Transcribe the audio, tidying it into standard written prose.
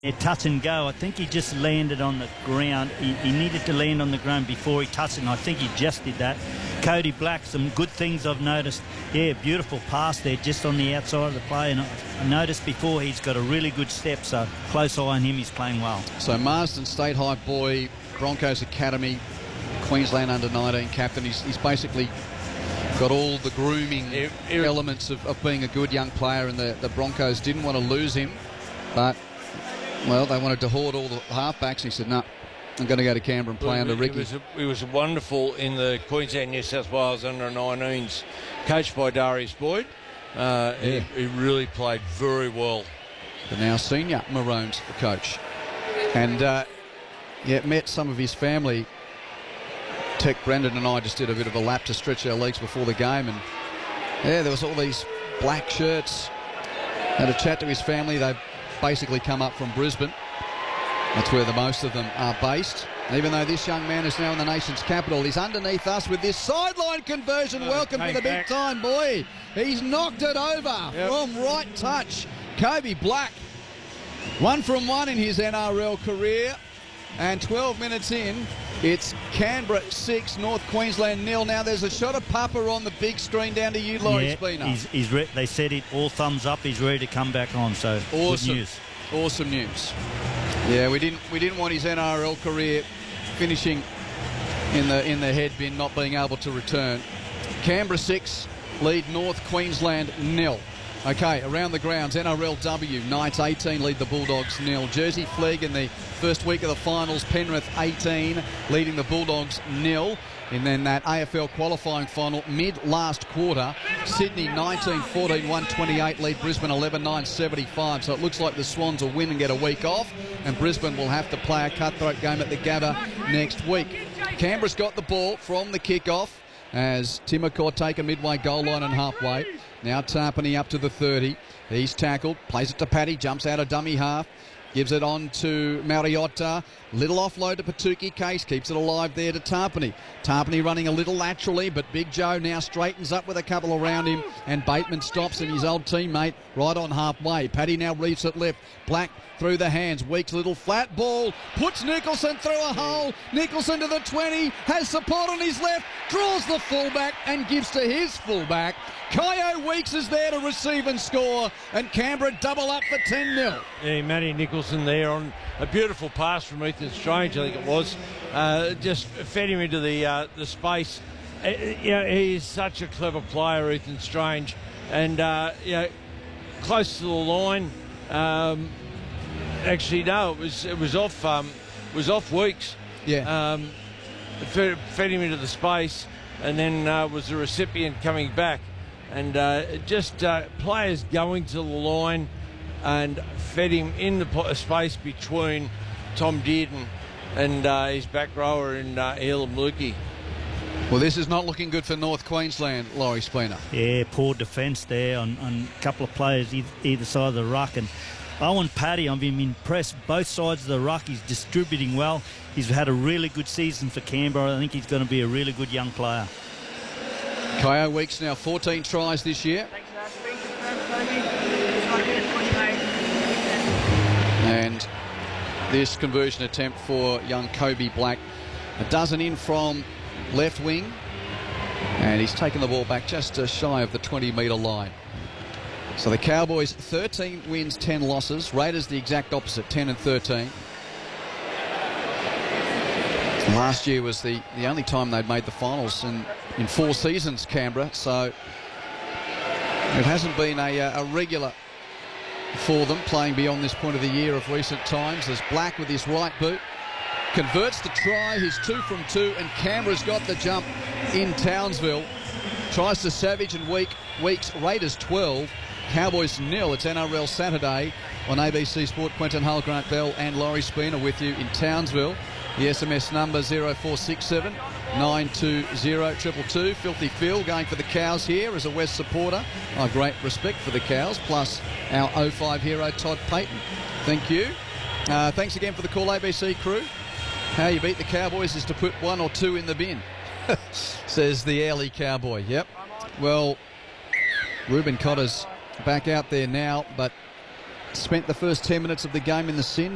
touch and go. I think he just landed on the ground. He needed to land on the ground before he touched it, and I think he just did that. Cody Black, some good things I've noticed. Yeah, beautiful pass there just on the outside of the play, and I noticed before he's got a really good step, so close eye on him. He's playing well. So Marsden State High boy, Broncos Academy, Queensland under-19 captain. He's basically got all the grooming elements of being a good young player, and the Broncos didn't want to lose him, but well, they wanted to hoard all the halfbacks. He said, no, I'm going to go to Canberra and play under Ricky. He was wonderful in the Queensland New South Wales under-19s, coached by Darius Boyd. He really played very well. The now senior Maroons coach. And met some of his family. Tech Brendan and I just did a bit of a lap to stretch our legs before the game, and there was all these black shirts. Had a chat to his family. They've basically come up from Brisbane. That's where the most of them are based. Even though this young man is now in the nation's capital, he's underneath us with this sideline conversion. Welcome to the big time, boy. He's knocked it over from right touch. Kobe Black, 1 from 1 in his NRL career. And 12 minutes in, it's Canberra 6, North Queensland 0. Now there's a shot of Papa on the big screen down to you, Laurie Spina. They said it all thumbs up. He's ready to come back on. So awesome. Good news. Awesome news. Yeah, we didn't want his NRL career finishing in the head bin, not being able to return. Canberra 6 lead North Queensland 0. Okay, around the grounds, NRLW, Knights 18 lead the Bulldogs 0. Jersey Flegg in the first week of the finals, Penrith 18 leading the Bulldogs 0. And then that AFL qualifying final mid-last quarter, Sydney 19-14, 128 lead Brisbane 11-9, 75. So it looks like the Swans will win and get a week off, and Brisbane will have to play a cutthroat game at the Gabba next week. Canberra's got the ball from the kick-off as Timokor take a midway goal line and halfway. Now Tarpany up to the 30. He's tackled, plays it to Paddy, jumps out of dummy half, gives it on to Mariotta. Little offload to Patuki. Case keeps it alive there to Tarpany. Tarpany running a little laterally, but Big Joe now straightens up with a couple around him, and Bateman stops him, his old teammate, right on halfway. Paddy now reefs it left. Black through the hands. Weeks little flat ball. Puts Nicholson through a hole. Nicholson to the 20. Has support on his left. Draws the fullback and gives to his fullback. Kyo Weeks is there to receive and score, and Canberra double up for 10-0. Yeah, Matty Nicholson there on a beautiful pass from Ethan Strange, I think it was. Just fed him into the space. He's such a clever player, Ethan Strange, and close to the line. Actually, no, it was off Weeks. Yeah. Fed him into the space, and then was the recipient coming back. And players going to the line and fed him in the space between Tom Dearden and his back rower in Elam Lukey. Well, this is not looking good for North Queensland, Laurie Spina. Yeah, poor defence there on a couple of players either side of the ruck. And Owen Paddy, I've been impressed. Both sides of the ruck, he's distributing well. He's had a really good season for Canberra. I think he's going to be a really good young player. Kyo Weeks now 14 tries this year. And this conversion attempt for young Kobe Black. A dozen in from left wing. And he's taken the ball back just shy of the 20-metre line. So the Cowboys 13 wins, 10 losses. Raiders the exact opposite, 10-13. Last year was the only time they'd made the finals in 4 seasons, Canberra, so it hasn't been a regular for them playing beyond this point of the year of recent times. As Black with his right boot converts the try, he's 2 from 2, and Canberra's got the jump in Townsville. Tries to Savage and Weeks. Raiders 12, Cowboys 0. It's NRL Saturday on ABC Sport. Quentin Hull, Grant Bell and Laurie Spina with you in Townsville. The SMS number 0467 920 222. Filthy Phil going for the Cows here as a West supporter. I have great respect for the Cows, plus our 05 hero Todd Payton. Thank you. Thanks again for the call, ABC crew. How you beat the Cowboys is to put 1 or 2 in the bin, says the early Cowboy. Yep. Well, Ruben Cotter's back out there now, but spent the first 10 minutes of the game in the sin.